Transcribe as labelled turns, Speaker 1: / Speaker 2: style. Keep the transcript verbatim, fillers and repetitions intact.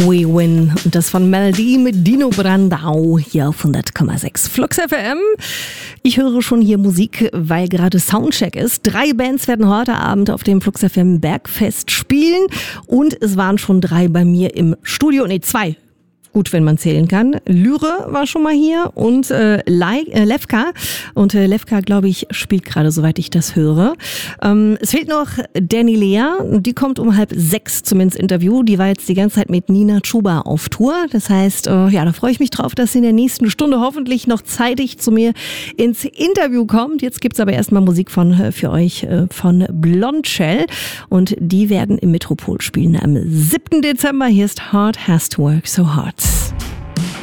Speaker 1: We Win. Und das von Melody mit Dino Brandau hier auf hundert Komma sechs Flux F M. Ich höre schon hier Musik, weil gerade Soundcheck ist. Drei Bands werden heute Abend auf dem Flux F M Bergfest spielen. Und es waren schon drei bei mir im Studio. Nee, zwei. Gut, wenn man zählen kann. Lyre war schon mal hier und äh, Le- äh, Levka. Und äh, Levka, glaube ich, spielt gerade, soweit ich das höre. Ähm, es fehlt noch Danny Lea. Die kommt um halb sechs zum ins Interview. Die war jetzt die ganze Zeit mit Nina Chuba auf Tour. Das heißt, äh, ja, da freue ich mich drauf, dass sie in der nächsten Stunde hoffentlich noch zeitig zu mir ins Interview kommt. Jetzt gibt's aber erstmal Musik von äh, für euch äh, von Blondshell. Und die werden im Metropol spielen am siebten Dezember. Hier ist Hard Has to Work So Hard.